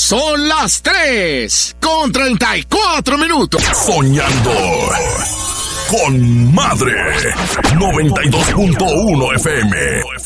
Son las 3:34. Soñando con Madre 92.1 FM.